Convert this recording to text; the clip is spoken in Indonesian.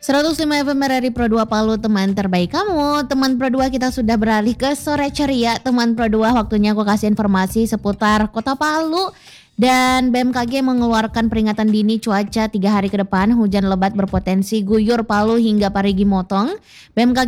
105 FM RRI Pro 2 Palu, teman terbaik kamu. Teman Pro 2, kita sudah beralih ke sore ceria. Teman Pro 2, waktunya aku kasih informasi seputar Kota Palu. Dan BMKG mengeluarkan peringatan dini cuaca 3 hari ke depan. Hujan lebat berpotensi guyur Palu hingga Parigi Motong. BMKG